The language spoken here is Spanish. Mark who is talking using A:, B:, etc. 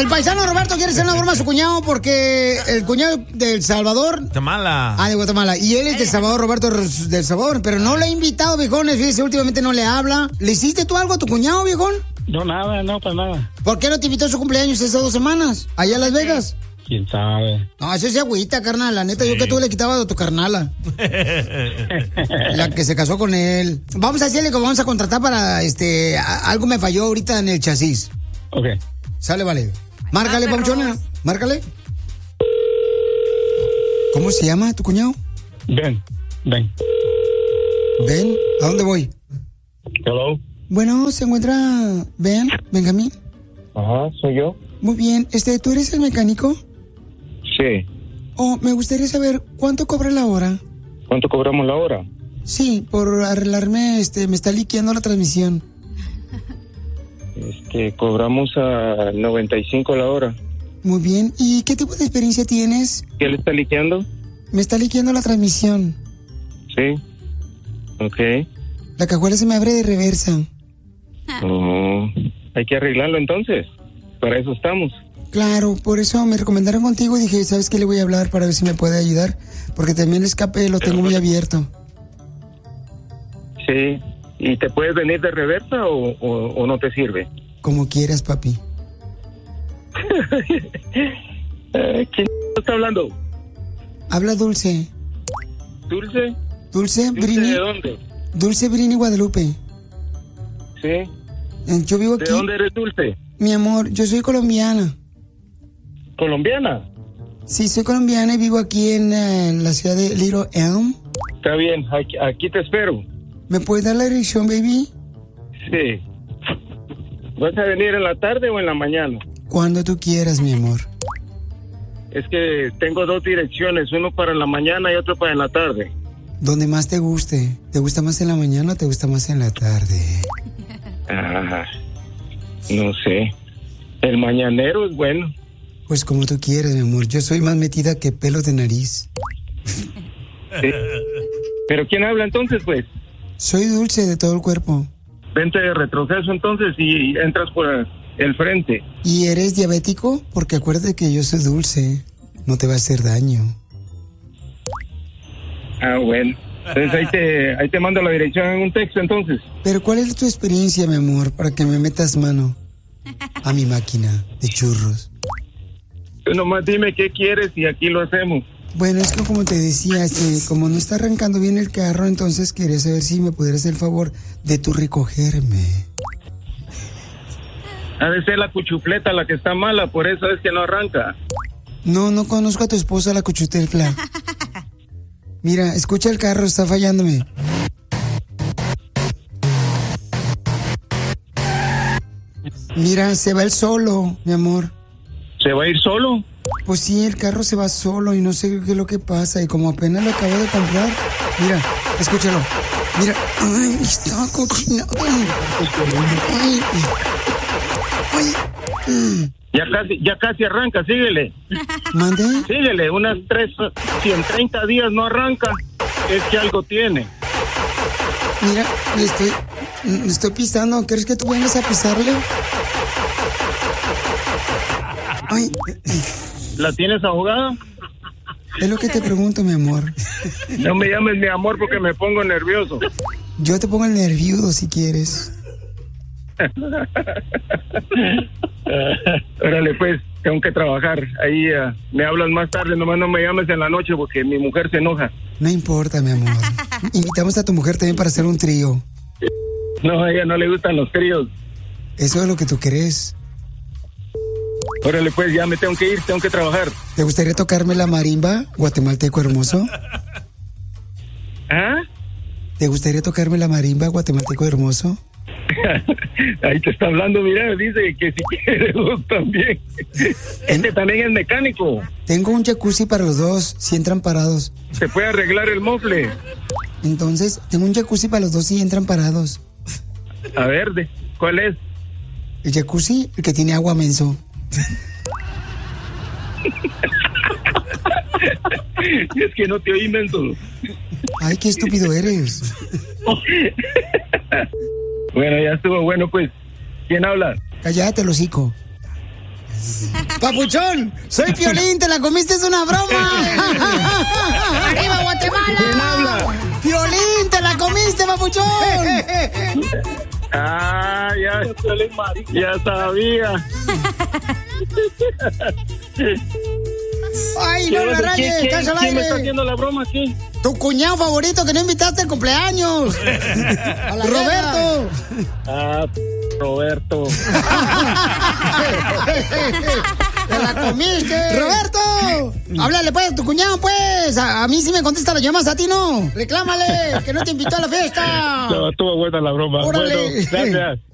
A: El paisano Roberto quiere hacer una broma a su cuñado porque el cuñado del Salvador...
B: Guatemala.
A: De Guatemala. Y él es del Salvador, Roberto del Salvador. Pero no le he invitado, viejones. Fíjese, últimamente no le habla. ¿Le hiciste tú algo a tu cuñado, viejón?
C: No, nada, no, para nada.
A: ¿Por qué no te invitó a su cumpleaños esas 2 semanas? Allá en Las Vegas.
C: ¿Quién sabe?
A: No, eso es agüita, carnal. La neta, yo que tú le quitaba a tu carnala. La que se casó con él. Vamos a decirle que vamos a contratar para, algo me falló ahorita en el chasis.
C: Ok.
A: Sale, vale. Márcale, papuchona. Márcale. ¿Cómo se llama tu cuñado?
C: Ben.
A: ¿Ben? ¿A dónde voy?
C: Hello.
A: Bueno, ¿se encuentra Ben? ¿Benjamín?
C: Ajá, soy yo.
A: Muy bien. ¿Tú eres el mecánico?
C: Sí.
A: Oh, me gustaría saber, ¿cuánto cobra la hora?
C: ¿Cuánto cobramos la hora?
A: Sí, por arreglarme, me está liqueando la transmisión.
C: Cobramos a 95 la hora.
A: Muy bien. ¿Y qué tipo de experiencia tienes?
C: ¿Qué le está liqueando?
A: Me está liqueando la transmisión.
C: Sí. Ok.
A: La cajuela se me abre de reversa.
C: Oh, hay que arreglarlo entonces. Para eso estamos.
A: Claro, por eso me recomendaron contigo y dije, ¿sabes qué? Le voy a hablar para ver si me puede ayudar. Porque también el escape lo tengo muy abierto.
C: Sí. ¿Y te puedes venir de reversa o no te sirve?
A: Como quieras, papi.
C: ¿Quién está hablando?
A: Habla Dulce.
C: ¿Dulce?
A: Dulce Brini.
C: ¿De dónde?
A: Dulce Brini Guadalupe.
C: Sí.
A: Yo vivo aquí.
C: ¿De dónde eres, Dulce?
A: Mi amor, yo soy colombiana.
C: ¿Colombiana?
A: Sí, soy colombiana y vivo aquí en la ciudad de Little Elm.
C: Está bien, aquí te espero.
A: ¿Me puedes dar la dirección, baby?
C: Sí. ¿Vas a venir en la tarde o en la mañana?
A: Cuando tú quieras, mi amor.
C: Es que tengo 2 direcciones, uno para la mañana y otro para en la tarde.
A: Donde más te guste. ¿Te gusta más en la mañana o te gusta más en la tarde?
C: No sé. El mañanero es bueno.
A: Pues como tú quieras, mi amor. Yo soy más metida que pelo de nariz.
C: Sí. ¿Pero quién habla entonces, pues?
A: Soy Dulce de todo el cuerpo.
C: Vente de retroceso entonces y entras por el frente.
A: ¿Y eres diabético? Porque acuérdate que yo soy Dulce. No te va a hacer daño.
C: Bueno. Entonces ahí te mando la dirección en un texto entonces.
A: Pero ¿cuál es tu experiencia, mi amor, para que me metas mano a mi máquina de churros?
C: Tú nomás dime qué quieres y aquí lo hacemos.
A: Bueno, es que como te decía, como no está arrancando bien el carro, entonces quería saber si me pudieras hacer el favor de tú recogerme.
C: Ha de ser la cuchufleta la que está mala, por eso es que no arranca.
A: No conozco a tu esposa, la cuchutefla. Mira, escucha el carro, está fallándome. Mira, se va él solo, mi amor.
C: ¿Se va a ir solo?
A: Pues sí, el carro se va solo y no sé qué es lo que pasa. Y como apenas lo acabo de comprar, mira, escúchalo. Mira, ay, está cochinado. Ay.
C: Ya casi arranca, síguele.
A: ¿Mande?
C: Síguele, si en 30 días no arranca, es que algo tiene.
A: Mira, le estoy pisando. ¿Crees que tú vengas a pisarle? Ay.
C: ¿La tienes ahogada?
A: Es lo que te pregunto, mi amor.
C: No me llames mi amor porque me pongo nervioso.
A: Yo te pongo el nerviudo si quieres.
C: Órale, pues, tengo que trabajar. Ahí me hablas más tarde, nomás no me llames en la noche porque mi mujer se enoja.
A: No importa, mi amor. Invitamos a tu mujer también para hacer un trío.
C: No, a ella no le gustan los tríos.
A: Eso es lo que tú crees.
C: Órale, pues, ya me tengo que ir, tengo que trabajar.
A: ¿Te gustaría tocarme la marimba, guatemalteco hermoso?
C: ¿Ah?
A: ¿Te gustaría tocarme la marimba, guatemalteco hermoso?
C: Ahí te está hablando, mira, dice que si quieres vos también. También es mecánico.
A: Tengo un jacuzzi para los dos, si entran parados.
C: Se puede arreglar el mofle.
A: Entonces, tengo un jacuzzi para los dos si entran parados.
C: A ver, ¿cuál es?
A: El jacuzzi, el que tiene agua, menso.
C: Es que no te oí, menso.
A: Ay, qué estúpido eres.
C: Bueno, ya estuvo bueno, pues. ¿Quién habla?
A: Cállate, el hocico. Papuchón, soy Piolín, te la comiste, es una broma. ¡Arriba, Guatemala!
C: ¿Quién habla?
A: Piolín, te la comiste, papuchón.
C: Ya sabía.
A: Ay, no me rayes, estás al
C: ¿Quién me
A: aire.
C: está haciendo la broma aquí?
A: Tu cuñado favorito que no invitaste al cumpleaños. Roberto.
C: Roberto.
A: ¡Te la comiste! ¡Roberto! Háblale pues a tu cuñado, pues. A mí sí me contesta las llamadas, a ti no. Reclámale, que no te invitó a la fiesta.
C: No, estuvo buena la broma.
A: Órale.
C: Bueno, gracias.